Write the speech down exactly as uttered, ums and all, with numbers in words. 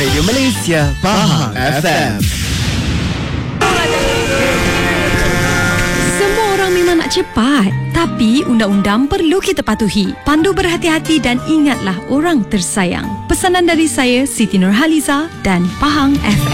Radio Malaysia, Pahang F M. Semua orang memang nak cepat, tapi undang-undang perlu kita patuhi. Pandu berhati-hati dan ingatlah orang tersayang. Pesanan dari saya, Siti Nurhaliza dan Pahang F M.